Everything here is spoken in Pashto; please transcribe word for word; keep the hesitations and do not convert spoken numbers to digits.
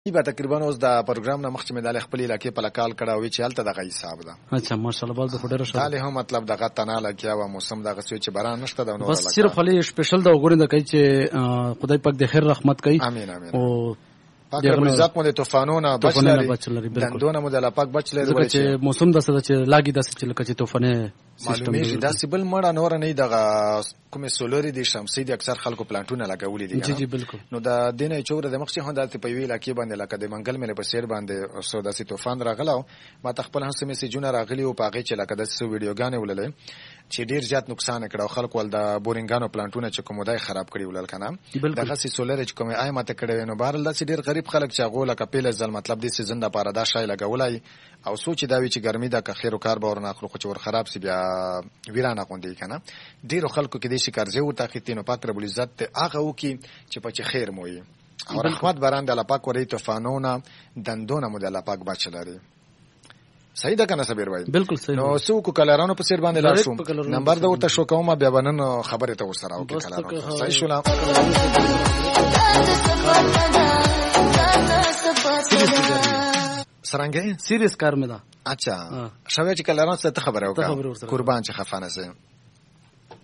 به تقریبا اوس د پروګرام نه مخکې مې د خپل علاقې په لکال کړه وی چې هلته دغه حساب ده. اچھا ماشاءالله بل د ډېر ښه دا له مطلب دغه تنه لګیا و موسم دغه څه چې باران نشته د نور بس صرف خلی سپیشل د وګورین د کوي چې خدای پاک د خیر رحمت کوي. امين امين. او پاک رب عزت مو د طوفانونو بچلري دندونه مو د لپاک بچلري چې موسم د څه چې لاګي د څه چې لکه چې طوفانه سیستم دی دا سیبل مړه نور نه دغه کومه سولوري دي شمسي دي اکثر خلکو پلانټونه لګولې دي. جی جی بالکل. نو د دینه چور د مخشي هندالته په ویلا کې باندې لکه د منګل مله په سیر باندې سو داسې طوفان راغلو ما تخپل هڅه مې سجونه راغلي او پاغه چې لکه د سو ویډیوګانې وللې چې ډیر زیات نقصان کړو خلکو ول د بورینګانو پلانټونه چې کومودای خراب کړی ولل کنه دغه سي سولر چې کومه آی ماته کړی نو بهر الله چې ډیر غریب خلک چې غوله کپیل ځل مطلب دې سيزن د پاره دا شای لګولای او سوچ دا وی چې ګرمي د خیر او کار به ورنه خلکو چې ور خراب سي بیا ویرانه کوندې کنه ډیر خلکو کې دې شکر زه ورته خېتینو پاک رب العزت هغه وکي چې په چې خیر موي او رحمت باران د الله پاک ورې طوفانونه دندونه مو د الله پاک بچلاري. صحیح ده کنه صبر وای بالکل صحیح. نو سو کو کلرانو په سیر باندې لا شو نمبر د ورته شو کومه بیا بنن خبره ته وسره او کې کلرانو صحیح شو لا سرنګي سیریس کار مې ده. اچھا شوی چې کلرانو څه خبره وکړه قربان چې خفانه سي